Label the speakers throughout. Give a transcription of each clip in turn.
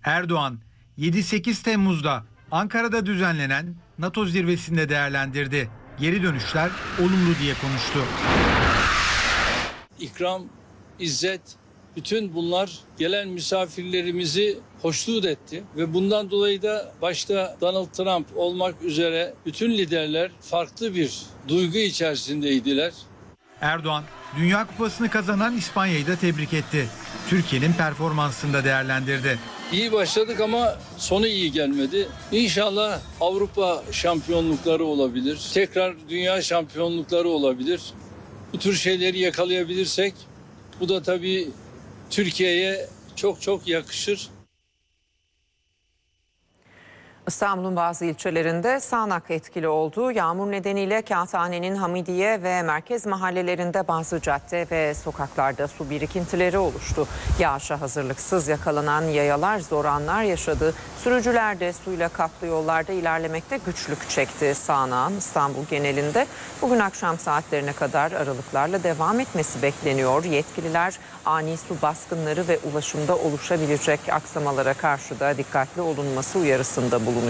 Speaker 1: Erdoğan 7-8 Temmuz'da Ankara'da düzenlenen NATO zirvesinde değerlendirdi. Geri dönüşler olumlu diye konuştu.
Speaker 2: İkram, izzet, bütün bunlar gelen misafirlerimizi hoşnut etti ve bundan dolayı da başta Donald Trump olmak üzere bütün liderler farklı bir duygu içerisindeydiler.
Speaker 1: Erdoğan, Dünya Kupası'nı kazanan İspanya'yı da tebrik etti. Türkiye'nin performansını da değerlendirdi.
Speaker 2: İyi başladık ama sonu iyi gelmedi. İnşallah Avrupa şampiyonlukları olabilir. Tekrar dünya şampiyonlukları olabilir. Bu tür şeyleri yakalayabilirsek bu da tabii Türkiye'ye çok çok yakışır.
Speaker 3: İstanbul'un bazı ilçelerinde sağanak etkili oldu. Yağmur nedeniyle Kağıthane'nin Hamidiye ve merkez mahallelerinde bazı cadde ve sokaklarda su birikintileri oluştu. Yağışa hazırlıksız yakalanan yayalar zor anlar yaşadı. Sürücüler de suyla kaplı yollarda ilerlemekte güçlük çekti. Sağanağın İstanbul genelinde bugün akşam saatlerine kadar aralıklarla devam etmesi bekleniyor. Yetkililer ani su baskınları ve ulaşımda oluşabilecek aksamalara karşı da dikkatli olunması uyarısında bulunuyor.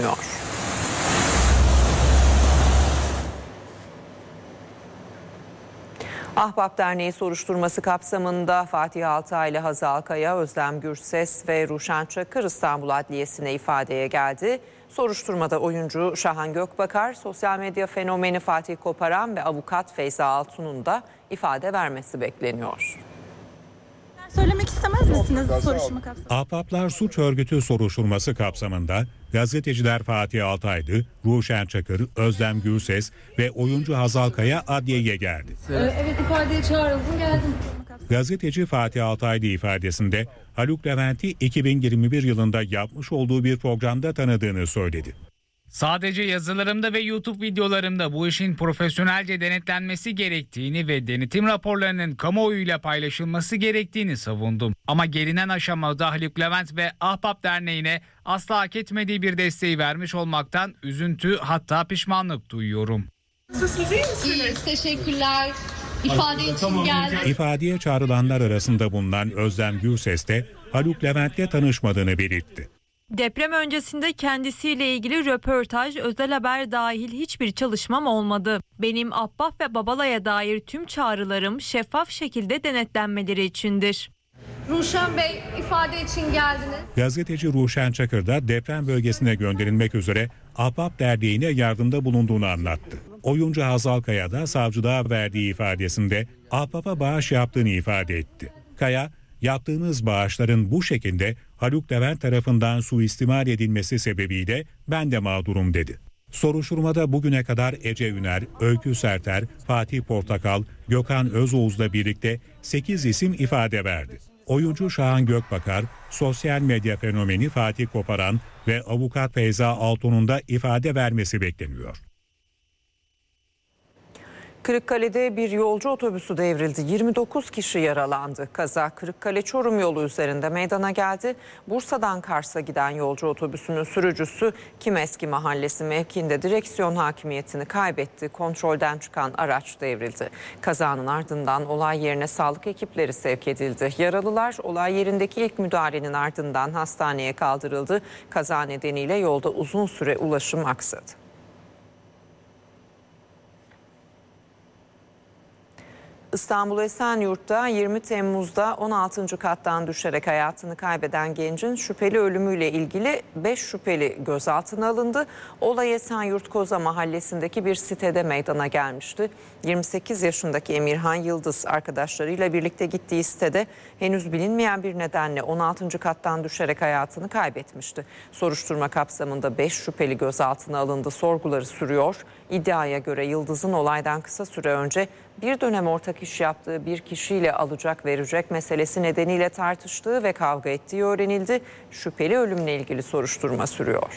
Speaker 3: Ahbap Derneği soruşturması kapsamında Fatih Altaylı, Hazal Kaya, Özlem Gürses ve Ruşen Çakır İstanbul Adliyesi'ne ifadeye geldi. Soruşturmada oyuncu Şahan Gökbakar, sosyal medya fenomeni Fatih Koparan ve avukat Feyza Altun'un da ifade vermesi bekleniyor.
Speaker 4: Söylemek istemez misiniz soruşturma kapsamında?
Speaker 5: Ahbaplar Suç Örgütü soruşturması kapsamında gazeteciler Fatih Altaylı, Ruşen Çakır, Özlem Gürses ve oyuncu Hazal Kaya adliyeye geldi.
Speaker 4: Evet, ifadeye çağrıldım, geldim.
Speaker 5: Gazeteci Fatih Altaylı ifadesinde Haluk Levent'i 2021 yılında yapmış olduğu bir programda tanıdığını söyledi.
Speaker 6: Sadece yazılarımda ve YouTube videolarımda bu işin profesyonelce denetlenmesi gerektiğini ve denetim raporlarının kamuoyuyla paylaşılması gerektiğini savundum. Ama gelinen aşamada Haluk Levent ve Ahbap Derneği'ne asla hak etmediği bir desteği vermiş olmaktan üzüntü, hatta pişmanlık duyuyorum.
Speaker 4: İyiyiz, teşekkürler. İfade için geldim.
Speaker 5: İfadeye çağrılanlar arasında bulunan Özlem Gürses de Haluk Levent'le tanışmadığını belirtti.
Speaker 7: Deprem öncesinde kendisiyle ilgili röportaj, özel haber dahil hiçbir çalışmam olmadı. Benim Ahbap ve Babala'ya dair tüm çağrılarım şeffaf şekilde denetlenmeleri içindir.
Speaker 4: Ruşen Bey, ifade için geldiniz.
Speaker 5: Gazeteci Ruşen Çakır da deprem bölgesine gönderilmek üzere Ahbap Derneği'ne yardımda bulunduğunu anlattı. Oyuncu Hazal Kaya da savcılığa verdiği ifadesinde Ahbap'a bağış yaptığını ifade etti. Kaya, yaptığınız bağışların bu şekilde Haluk Levent tarafından suistimal edilmesi sebebiyle ben de mağdurum dedi. Soruşturmada bugüne kadar Ece Üner, Öykü Serter, Fatih Portakal, Gökhan Özoğuz'la birlikte 8 isim ifade verdi. Oyuncu Şahan Gökbakar, sosyal medya fenomeni Fatih Koparan ve avukat Feyza Altun'un da ifade vermesi bekleniyor.
Speaker 3: Kırıkkale'de bir yolcu otobüsü devrildi. 29 kişi yaralandı. Kaza Kırıkkale-Çorum yolu üzerinde meydana geldi. Bursa'dan Kars'a giden yolcu otobüsünün sürücüsü Kimeski Mahallesi mevkiinde direksiyon hakimiyetini kaybetti. Kontrolden çıkan araç devrildi. Kazanın ardından olay yerine sağlık ekipleri sevk edildi. Yaralılar olay yerindeki ilk müdahalenin ardından hastaneye kaldırıldı. Kaza nedeniyle yolda uzun süre ulaşım aksadı. İstanbul Esenyurt'ta 20 Temmuz'da 16. kattan düşerek hayatını kaybeden gencin şüpheli ölümüyle ilgili 5 şüpheli gözaltına alındı. Olay Esenyurt Koza mahallesindeki bir sitede meydana gelmişti. 28 yaşındaki Emirhan Yıldız arkadaşlarıyla birlikte gittiği sitede henüz bilinmeyen bir nedenle 16. kattan düşerek hayatını kaybetmişti. Soruşturma kapsamında 5 şüpheli gözaltına alındı. Sorguları sürüyor. İddiaya göre Yıldız'ın olaydan kısa süre önce bir dönem ortak iş yaptığı bir kişiyle alacak verecek meselesi nedeniyle tartıştığı ve kavga ettiği öğrenildi. Şüpheli ölümle ilgili soruşturma sürüyor.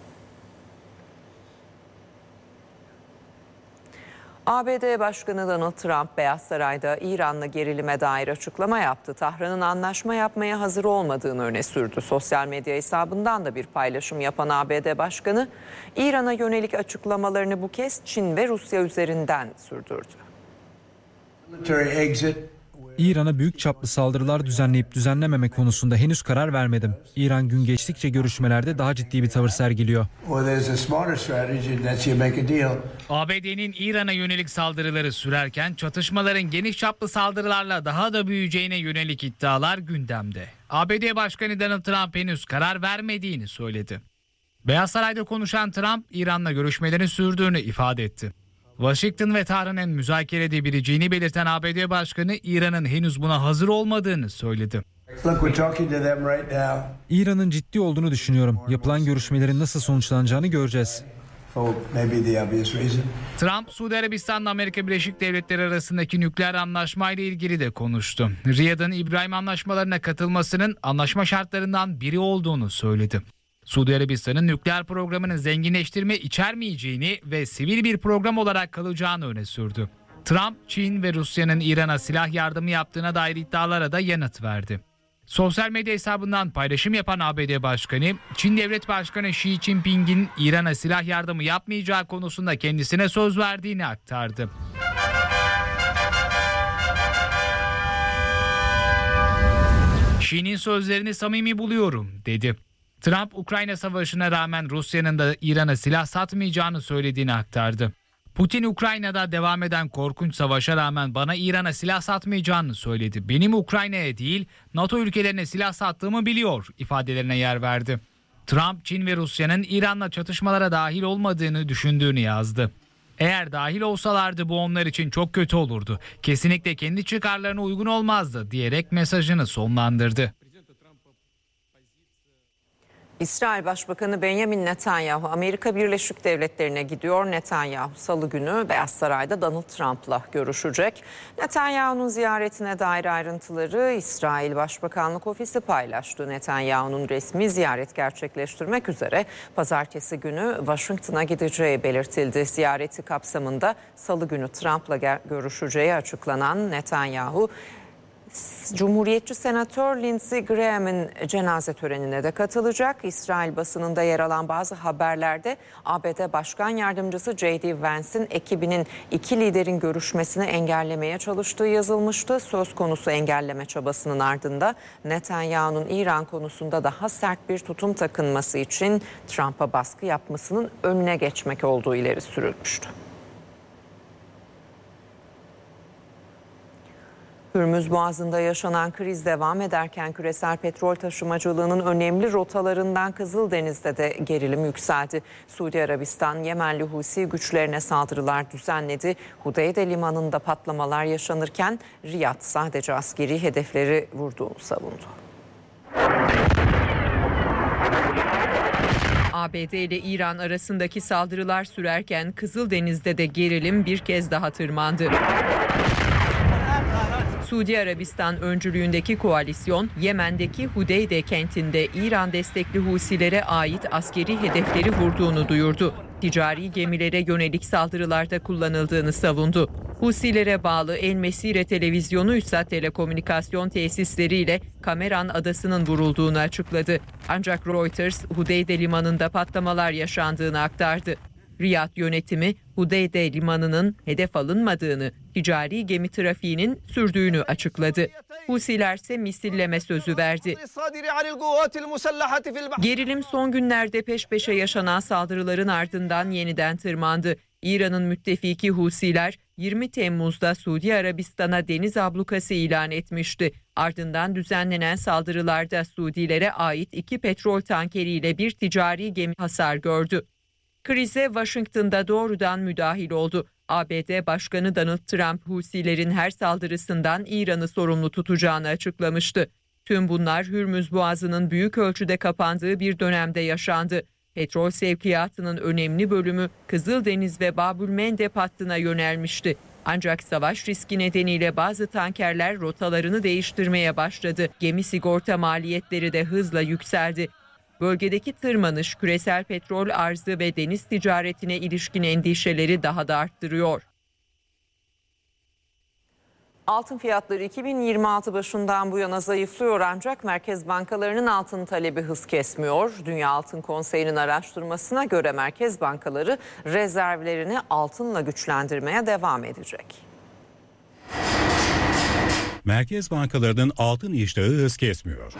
Speaker 3: ABD Başkanı Donald Trump Beyaz Saray'da İran'la gerilime dair açıklama yaptı. Tahran'ın anlaşma yapmaya hazır olmadığını öne sürdü. Sosyal medya hesabından da bir paylaşım yapan ABD Başkanı, İran'a yönelik açıklamalarını bu kez Çin ve Rusya üzerinden sürdürdü.
Speaker 8: İran'a büyük çaplı saldırılar düzenleyip düzenlememe konusunda henüz karar vermedim. İran gün geçtikçe görüşmelerde daha ciddi bir tavır sergiliyor.
Speaker 6: ABD'nin İran'a yönelik saldırıları sürerken çatışmaların geniş çaplı saldırılarla daha da büyüyeceğine yönelik iddialar gündemde. ABD Başkanı Donald Trump henüz karar vermediğini söyledi. Beyaz Saray'da konuşan Trump, İran'la görüşmelerini sürdüğünü ifade etti. Washington ve Tahran'ın müzakere edebileceğini belirten ABD Başkanı, İran'ın henüz buna hazır olmadığını söyledi.
Speaker 8: İran'ın ciddi olduğunu düşünüyorum. Yapılan görüşmelerin nasıl sonuçlanacağını göreceğiz.
Speaker 6: Trump, Suudi Arabistan'la Amerika Birleşik Devletleri arasındaki nükleer anlaşmayla ilgili de konuştu. Riyad'ın İbrahim anlaşmalarına katılmasının anlaşma şartlarından biri olduğunu söyledi. Suudi Arabistan'ın nükleer programının zenginleştirme içermeyeceğini ve sivil bir program olarak kalacağını öne sürdü. Trump, Çin ve Rusya'nın İran'a silah yardımı yaptığına dair iddialara da yanıt verdi. Sosyal medya hesabından paylaşım yapan ABD Başkanı, Çin Devlet Başkanı Xi Jinping'in İran'a silah yardımı yapmayacağı konusunda kendisine söz verdiğini aktardı. Xi'nin sözlerini samimi buluyorum, dedi. Trump, Ukrayna Savaşı'na rağmen Rusya'nın da İran'a silah satmayacağını söylediğini aktardı. Putin, Ukrayna'da devam eden korkunç savaşa rağmen bana İran'a silah satmayacağını söyledi. Benim Ukrayna'ya değil, NATO ülkelerine silah sattığımı biliyor ifadelerine yer verdi. Trump, Çin ve Rusya'nın İran'la çatışmalara dahil olmadığını düşündüğünü yazdı. Eğer dahil olsalardı bu onlar için çok kötü olurdu. Kesinlikle kendi çıkarlarına uygun olmazdı diyerek mesajını sonlandırdı.
Speaker 3: İsrail Başbakanı Benjamin Netanyahu Amerika Birleşik Devletleri'ne gidiyor. Netanyahu Salı günü Beyaz Saray'da Donald Trump'la görüşecek. Netanyahu'nun ziyaretine dair ayrıntıları İsrail Başbakanlık Ofisi paylaştı. Netanyahu'nun resmi ziyaret gerçekleştirmek üzere pazartesi günü Washington'a gideceği belirtildi. Ziyareti kapsamında Salı günü Trump'la görüşeceği açıklanan Netanyahu, Cumhuriyetçi Senatör Lindsey Graham'ın cenaze törenine de katılacak. İsrail basınında yer alan bazı haberlerde ABD Başkan Yardımcısı J.D. Vance'in ekibinin iki liderin görüşmesini engellemeye çalıştığı yazılmıştı. Söz konusu engelleme çabasının ardında Netanyahu'nun İran konusunda daha sert bir tutum takınması için Trump'a baskı yapmasının önüne geçmek olduğu ileri sürülmüştü. Hürmüz Boğazı'nda yaşanan kriz devam ederken küresel petrol taşımacılığının önemli rotalarından Kızıldeniz'de de gerilim yükseldi. Suudi Arabistan, Yemenli Husi güçlerine saldırılar düzenledi. Hudeyde limanında patlamalar yaşanırken Riyad sadece askeri hedefleri vurduğunu savundu.
Speaker 9: ABD ile İran arasındaki saldırılar sürerken Kızıldeniz'de de gerilim bir kez daha tırmandı. Suudi Arabistan öncülüğündeki koalisyon, Yemen'deki Hudeyde kentinde İran destekli Husilere ait askeri hedefleri vurduğunu duyurdu. Ticari gemilere yönelik saldırılarda kullanıldığını savundu. Husilere bağlı El Mesire televizyonu ise telekomünikasyon tesisleriyle Kameran adasının vurulduğunu açıkladı. Ancak Reuters, Hudeyde limanında patlamalar yaşandığını aktardı. Riyad yönetimi Hudeyde limanının hedef alınmadığını, ticari gemi trafiğinin sürdüğünü açıkladı. Husiler ise misilleme sözü verdi. Gerilim son günlerde peş peşe yaşanan saldırıların ardından yeniden tırmandı. İran'ın müttefiki Husiler 20 Temmuz'da Suudi Arabistan'a deniz ablukası ilan etmişti. Ardından düzenlenen saldırılarda Suudilere ait 2 petrol tankeriyle bir ticari gemi hasar gördü. Krize Washington'da doğrudan müdahil oldu. ABD Başkanı Donald Trump, Husilerin her saldırısından İran'ı sorumlu tutacağını açıklamıştı. Tüm bunlar Hürmüz Boğazı'nın büyük ölçüde kapandığı bir dönemde yaşandı. Petrol sevkiyatının önemli bölümü Kızıldeniz ve Babülmendeb hattına yönelmişti. Ancak savaş riski nedeniyle bazı tankerler rotalarını değiştirmeye başladı. Gemi sigorta maliyetleri de hızla yükseldi. Bölgedeki tırmanış küresel petrol arzı ve deniz ticaretine ilişkin endişeleri daha da arttırıyor.
Speaker 3: Altın fiyatları 2026 başından bu yana zayıflıyor ancak merkez bankalarının altın talebi hız kesmiyor. Dünya Altın Konseyi'nin araştırmasına göre merkez bankaları rezervlerini altınla güçlendirmeye devam edecek.
Speaker 5: Merkez bankalarının altın iştahı hız kesmiyor.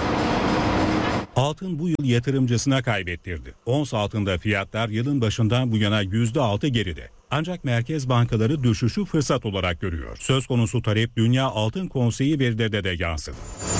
Speaker 5: Altın bu yıl yatırımcısına kaybettirdi. Ons altında fiyatlar yılın başından bu yana %6 geride. Ancak merkez bankaları düşüşü fırsat olarak görüyor. Söz konusu talep Dünya Altın Konseyi verilerinde de yansıdı.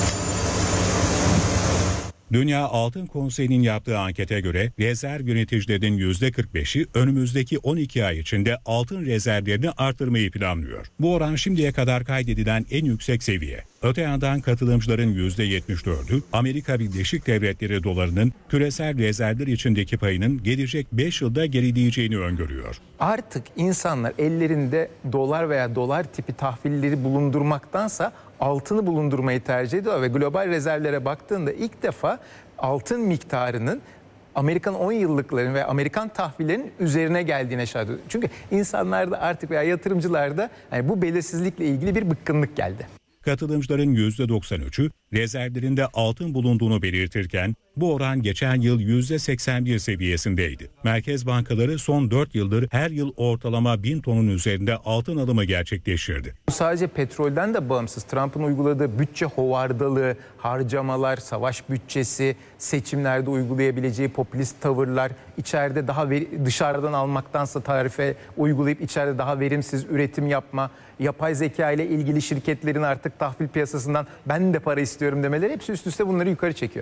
Speaker 5: Dünya Altın Konseyi'nin yaptığı ankete göre rezerv yöneticilerinin %45'i önümüzdeki 12 ay içinde altın rezervlerini artırmayı planlıyor. Bu oran şimdiye kadar kaydedilen en yüksek seviye. Öte yandan katılımcıların %74'ü Amerika Birleşik Devletleri dolarının küresel rezervler içindeki payının gelecek 5 yılda gerileyeceğini öngörüyor.
Speaker 10: Artık insanlar ellerinde dolar veya dolar tipi tahvilleri bulundurmaktansa altını bulundurmayı tercih ediyor ve global rezervlere baktığında ilk defa altın miktarının Amerikan 10 yıllıkların ve Amerikan tahvillerinin üzerine geldiğine şahit oluyor. Çünkü insanlarda artık veya yatırımcılarda bu belirsizlikle ilgili bir bıkkınlık geldi.
Speaker 5: Katılımcıların %93'ü rezervlerinde altın bulunduğunu belirtirken bu oran geçen yıl %81 seviyesindeydi. Merkez bankaları son 4 yıldır her yıl ortalama 1000 tonun üzerinde altın alımı gerçekleştirdi.
Speaker 10: Bu sadece petrolden de bağımsız. Trump'ın uyguladığı bütçe hovardalığı, harcamalar, savaş bütçesi, seçimlerde uygulayabileceği popülist tavırlar, içeride daha dışarıdan almaktansa tarife uygulayıp içeride daha verimsiz üretim yapma, yapay zeka ile ilgili şirketlerin artık tahvil piyasasından ben de para istiyorum demeleri hepsi üst üste bunları yukarı çekiyor.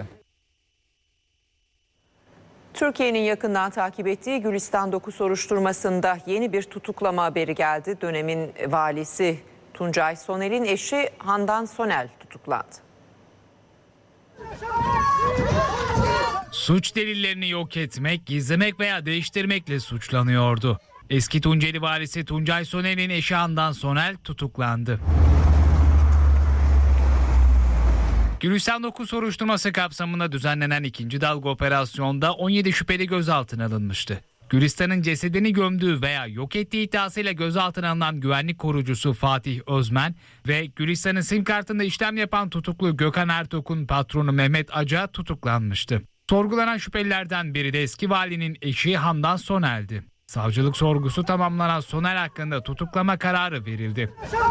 Speaker 3: Türkiye'nin yakından takip ettiği Gülistan 9 soruşturmasında yeni bir tutuklama haberi geldi. Dönemin valisi Tuncay Soner'in eşi Handan Sonel tutuklandı.
Speaker 6: Suç delillerini yok etmek, gizlemek veya değiştirmekle suçlanıyordu. Eski Tunceli valisi Tuncay Soner'in eşi Handan Sonel tutuklandı. Gülistan 9 soruşturması kapsamında düzenlenen ikinci dalga operasyonda 17 şüpheli gözaltına alınmıştı. Gülistan'ın cesedini gömdüğü veya yok ettiği iddiasıyla gözaltına alınan güvenlik korucusu Fatih Özmen ve Gülistan'ın sim kartında işlem yapan tutuklu Gökhan Ertok'un patronu Mehmet Aca tutuklanmıştı. Sorgulanan şüphelilerden biri de eski valinin eşi Handan Sonel'di. Savcılık sorgusu tamamlanan Soner hakkında tutuklama kararı verildi.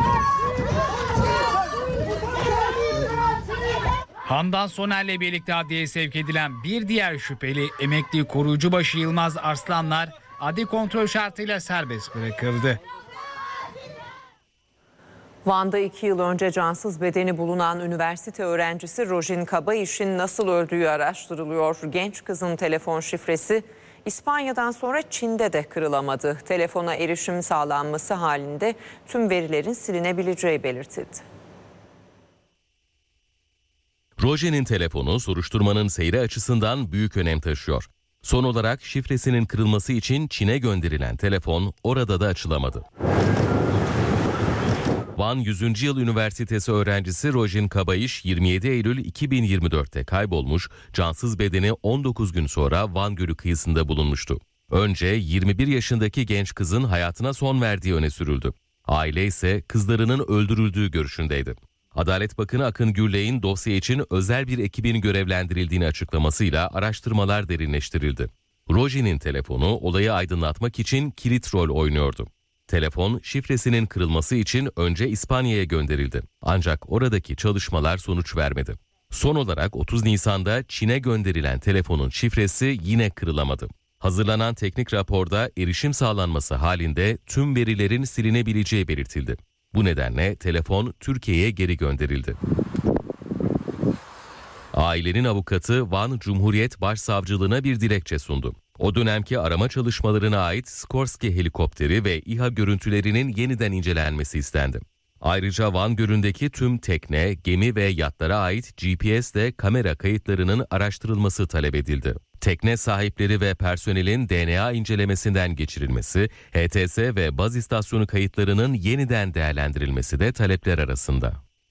Speaker 6: Handan Soner'le birlikte adliyeye sevk edilen bir diğer şüpheli emekli koruyucubaşı Yılmaz Arslanlar adli kontrol şartıyla serbest bırakıldı.
Speaker 3: Van'da 2 yıl önce cansız bedeni bulunan üniversite öğrencisi Rojin Kabayiş'in nasıl öldüğü araştırılıyor. Genç kızın telefon şifresi İspanya'dan sonra Çin'de de kırılamadı. Telefona erişim sağlanması halinde tüm verilerin silinebileceği belirtildi.
Speaker 11: Rojin'in telefonu soruşturmanın seyri açısından büyük önem taşıyor. Son olarak şifresinin kırılması için Çin'e gönderilen telefon orada da açılamadı. Van 100. Yıl Üniversitesi öğrencisi Rojin Kabayiş 27 Eylül 2024'te kaybolmuş, cansız bedeni 19 gün sonra Van Gölü kıyısında bulunmuştu. Önce 21 yaşındaki genç kızın hayatına son verdiği öne sürüldü. Aile ise kızlarının öldürüldüğü görüşündeydi. Adalet Bakanı Akın Gürley'in dosya için özel bir ekibin görevlendirildiğini açıklamasıyla araştırmalar derinleştirildi. Rojin'in telefonu olayı aydınlatmak için kilit rol oynuyordu. Telefon şifresinin kırılması için önce İspanya'ya gönderildi. Ancak oradaki çalışmalar sonuç vermedi. Son olarak 30 Nisan'da Çin'e gönderilen telefonun şifresi yine kırılamadı. Hazırlanan teknik raporda erişim sağlanması halinde tüm verilerin silinebileceği belirtildi. Bu nedenle telefon Türkiye'ye geri gönderildi. Ailenin avukatı Van Cumhuriyet Başsavcılığına bir dilekçe sundu. O dönemki arama çalışmalarına ait Skorsky helikopteri ve İHA görüntülerinin yeniden incelenmesi istendi. Ayrıca Van Gölü'ndeki tüm tekne, gemi ve yatlara ait GPS ve kamera kayıtlarının araştırılması talep edildi. Tekne sahipleri ve personelin DNA incelemesinden geçirilmesi, HTS ve baz istasyonu kayıtlarının yeniden değerlendirilmesi de talepler arasında.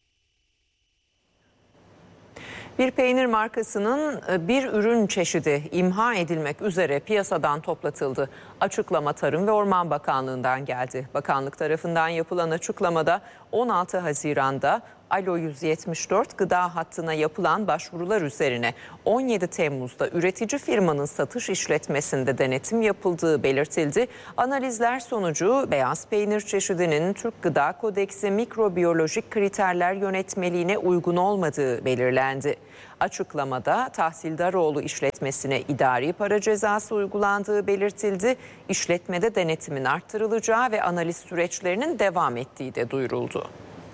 Speaker 3: Bir peynir markasının bir ürün çeşidi imha edilmek üzere piyasadan toplatıldı. Açıklama Tarım ve Orman Bakanlığı'ndan geldi. Bakanlık tarafından yapılan açıklamada 16 Haziran'da Alo 174 gıda hattına yapılan başvurular üzerine 17 Temmuz'da üretici firmanın satış işletmesinde denetim yapıldığı belirtildi. Analizler sonucu beyaz peynir çeşidinin Türk Gıda Kodeksi mikrobiyolojik kriterler yönetmeliğine uygun olmadığı belirlendi. Açıklamada Tahsildaroğlu işletmesine idari para cezası uygulandığı belirtildi. İşletmede denetimin arttırılacağı ve analiz süreçlerinin devam ettiği de duyuruldu.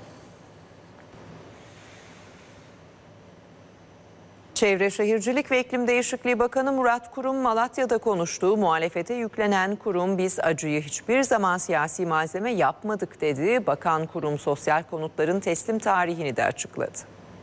Speaker 3: Çevre Şehircilik ve İklim Değişikliği Bakanı Murat Kurum Malatya'da konuştu. Muhalefete yüklenen kurum biz acıyı hiçbir zaman siyasi malzeme yapmadık dedi. Bakan Kurum sosyal konutların teslim tarihini de açıkladı.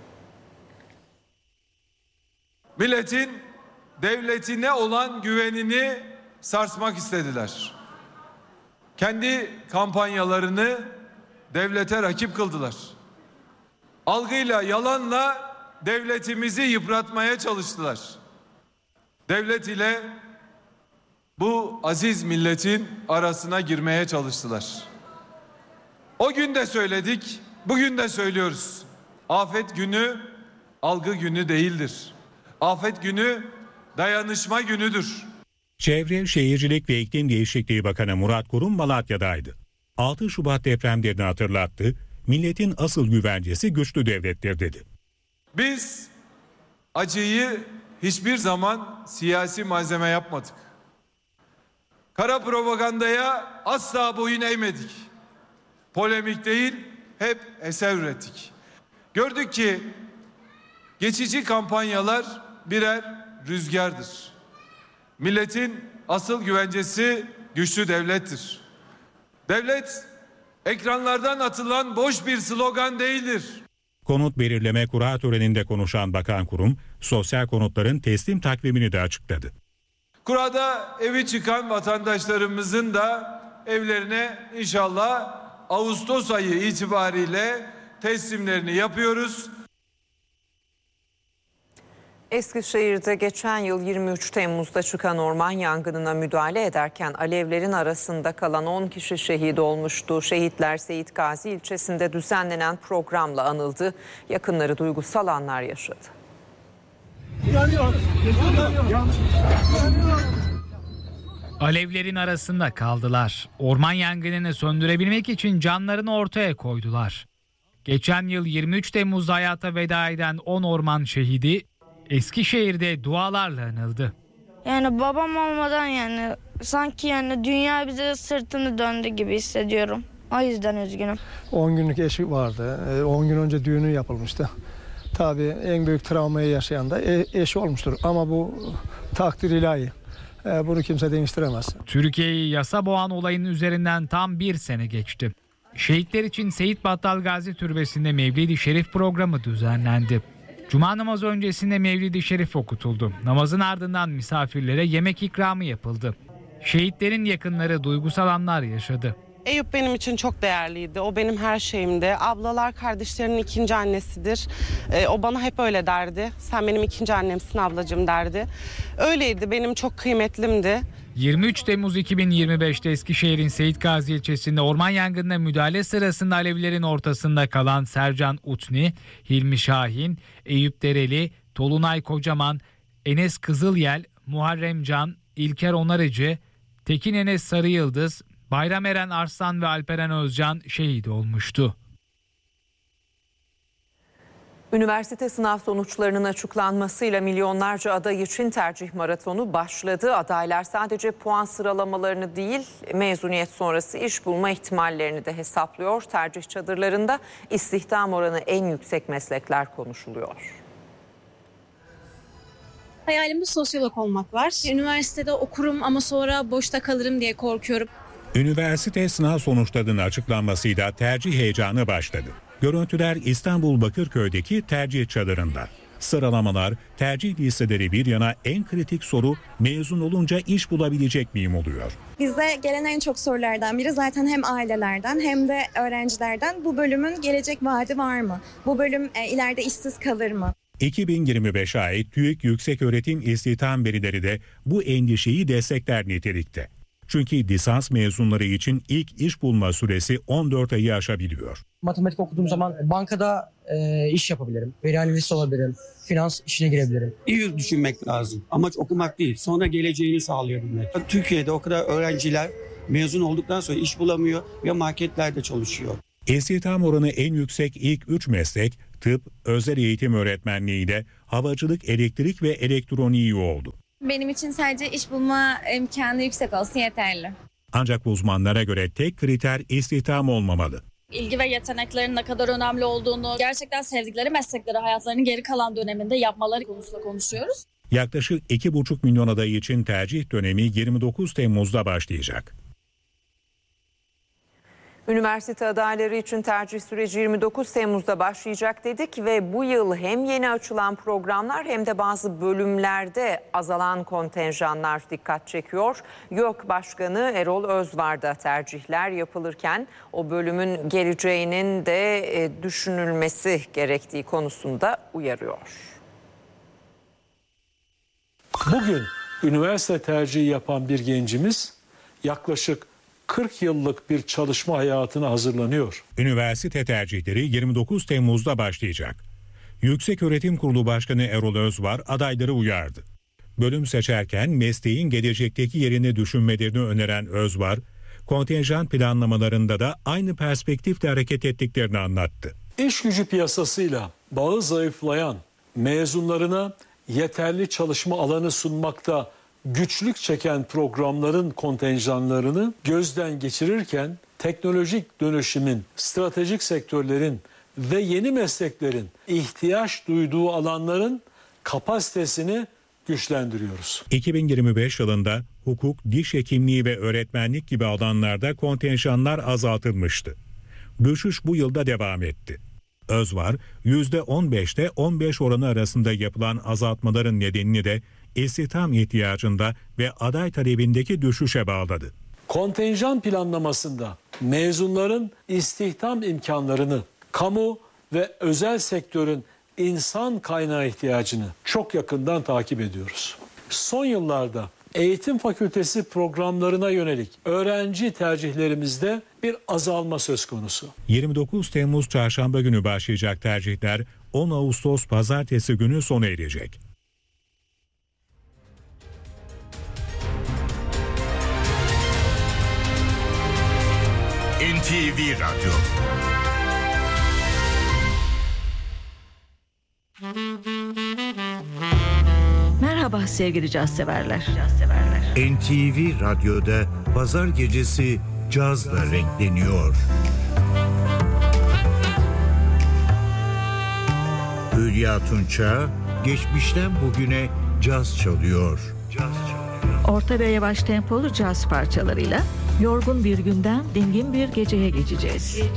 Speaker 12: Milletin devletine olan güvenini sarsmak istediler. Kendi kampanyalarını devlete rakip kıldılar. Algıyla, yalanla devletimizi yıpratmaya çalıştılar. Devlet ile bu aziz milletin arasına girmeye çalıştılar. O gün de söyledik, bugün de söylüyoruz. Afet günü algı günü değildir. Afet günü dayanışma günüdür.
Speaker 5: Çevre, Şehircilik ve İklim Değişikliği Bakanı Murat Kurum Malatya'daydı. 6 Şubat depremlerini hatırlattı. Milletin asıl güvencesi güçlü devlettir dedi.
Speaker 12: Biz acıyı hiçbir zaman siyasi malzeme yapmadık. Kara propagandaya asla boyun eğmedik. Polemik değil, hep eser ürettik. Gördük ki geçici kampanyalar birer rüzgardır. Milletin asıl güvencesi güçlü devlettir. Devlet ekranlardan atılan boş bir slogan değildir.
Speaker 5: Konut belirleme kura töreninde konuşan Bakan Kurum, sosyal konutların teslim takvimini de açıkladı.
Speaker 12: Kurada evi çıkan vatandaşlarımızın da evlerine inşallah Ağustos ayı itibariyle teslimlerini yapıyoruz.
Speaker 3: Eskişehir'de geçen yıl 23 Temmuz'da çıkan orman yangınına müdahale ederken alevlerin arasında kalan 10 kişi şehit olmuştu. Şehitler Seyit Gazi ilçesinde düzenlenen programla anıldı. Yakınları duygusal anlar yaşadı.
Speaker 6: Alevlerin arasında kaldılar. Orman yangınını söndürebilmek için canlarını ortaya koydular. Geçen yıl 23 Temmuz'da hayata veda eden 10 orman şehidi Eskişehir'de dualarla anıldı.
Speaker 13: Yani babam olmadan sanki dünya bize sırtını döndü gibi hissediyorum. O yüzden üzgünüm.
Speaker 14: 10 günlük eşi vardı. 10 gün önce düğünü yapılmıştı. Tabii en büyük travmayı yaşayan da eşi olmuştur. Ama bu takdir ilahi. Bunu kimse değiştiremez.
Speaker 6: Türkiye'yi yasa boğan olayın üzerinden tam bir sene geçti. Şehitler için Seyit Battal Gazi Türbesi'nde Mevlid-i Şerif programı düzenlendi. Cuma namazı öncesinde Mevlid-i Şerif okutuldu. Namazın ardından misafirlere yemek ikramı yapıldı. Şehitlerin yakınları duygusal anlar yaşadı.
Speaker 15: Eyüp benim için çok değerliydi. O benim her şeyimdi. Ablalar kardeşlerinin ikinci annesidir. O bana hep öyle derdi. Sen benim ikinci annemsin ablacığım derdi. Öyleydi, benim çok kıymetlimdi.
Speaker 6: 23 Temmuz 2025'te Eskişehir'in Seyit Gazi ilçesinde orman yangınına müdahale sırasında alevlerin ortasında kalan Sercan Utni, Hilmi Şahin, Eyüp Dereli, Tolunay Kocaman, Enes Kızılyel, Muharrem Can, İlker Onarıcı, Tekin Enes Sarıyıldız, Bayram Eren Arslan ve Alperen Özcan şehit olmuştu.
Speaker 3: Üniversite sınav sonuçlarının açıklanmasıyla milyonlarca aday için tercih maratonu başladı. Adaylar sadece puan sıralamalarını değil, mezuniyet sonrası iş bulma ihtimallerini de hesaplıyor. Tercih çadırlarında istihdam oranı en yüksek meslekler konuşuluyor.
Speaker 16: Hayalimde sosyolog olmak var. Üniversitede okurum ama sonra boşta kalırım diye korkuyorum.
Speaker 5: Üniversite sınav sonuçlarının açıklanmasıyla tercih heyecanı başladı. Görüntüler İstanbul Bakırköy'deki tercih çadırında. Sıralamalar, tercih listeleri bir yana en kritik soru mezun olunca iş bulabilecek miyim oluyor.
Speaker 17: Bize gelen en çok sorulardan biri zaten hem ailelerden hem de öğrencilerden bu bölümün gelecek vaadi var mı? Bu bölüm ileride işsiz kalır mı?
Speaker 5: 2025'e ait TÜİK Yükseköğretim İstihdam verileri de bu endişeyi destekler nitelikte. Çünkü lisans mezunları için ilk iş bulma süresi 14 ayı aşabiliyor.
Speaker 18: Matematik okuduğum zaman bankada iş yapabilirim. Veri analisti olabilirim. Finans işine girebilirim.
Speaker 19: İyi düşünmek lazım. Amaç okumak değil. Sonra geleceğini sağlayabilmek. Türkiye'de o kadar öğrenciler mezun olduktan sonra iş bulamıyor ve marketlerde çalışıyor.
Speaker 5: İstihdam oranı en yüksek ilk 3 meslek tıp, özel eğitim öğretmenliği de havacılık, elektrik ve elektroniği oldu.
Speaker 20: Benim için sadece iş bulma imkanı yüksek olsun yeterli.
Speaker 5: Ancak uzmanlara göre tek kriter istihdam olmamalı.
Speaker 21: İlgi ve yeteneklerin ne kadar önemli olduğunu, gerçekten sevdikleri meslekleri hayatlarının geri kalan döneminde yapmaları konusunda konuşuyoruz.
Speaker 5: Yaklaşık 2,5 milyon aday için tercih dönemi 29 Temmuz'da başlayacak.
Speaker 3: Üniversite adayları için tercih süreci 29 Temmuz'da başlayacak dedik ve bu yıl hem yeni açılan programlar hem de bazı bölümlerde azalan kontenjanlar dikkat çekiyor. YÖK Başkanı Erol Özvar da tercihler yapılırken o bölümün geleceğinin de düşünülmesi gerektiği konusunda uyarıyor.
Speaker 22: Bugün üniversite tercihi yapan bir gencimiz yaklaşık 40 yıllık bir çalışma hayatına hazırlanıyor.
Speaker 5: Üniversite tercihleri 29 Temmuz'da başlayacak. Yükseköğretim Kurulu Başkanı Erol Özvar adayları uyardı. Bölüm seçerken mesleğin gelecekteki yerini düşünmelerini öneren Özvar, kontenjan planlamalarında da aynı perspektifle hareket ettiklerini anlattı.
Speaker 22: İş gücü piyasasıyla bağı zayıflayan mezunlarına yeterli çalışma alanı sunmakta güçlük çeken programların kontenjanlarını gözden geçirirken teknolojik dönüşümün, stratejik sektörlerin ve yeni mesleklerin ihtiyaç duyduğu alanların kapasitesini güçlendiriyoruz.
Speaker 5: 2025 yılında hukuk, diş hekimliği ve öğretmenlik gibi alanlarda kontenjanlar azaltılmıştı. Düşüş bu yılda devam etti. Özvar, %15'te 15 oranı arasında yapılan azaltmaların nedenini de istihdam ihtiyacında ve aday talebindeki düşüşe bağladı.
Speaker 22: Kontenjan planlamasında mezunların istihdam imkanlarını, kamu ve özel sektörün insan kaynağı ihtiyacını çok yakından takip ediyoruz. Son yıllarda eğitim fakültesi programlarına yönelik öğrenci tercihlerimizde bir azalma söz konusu.
Speaker 5: 29 Temmuz Çarşamba günü başlayacak tercihler 10 Ağustos Pazartesi günü sona erecek.
Speaker 23: NTV Radyo.
Speaker 24: Merhaba sevgili caz severler.
Speaker 23: NTV Radyo'da pazar gecesi cazla renkleniyor. Hülya Tunça geçmişten bugüne caz çalıyor.
Speaker 24: Orta ve yavaş tempolu caz parçalarıyla yorgun bir günden dingin bir geceye geçeceğiz.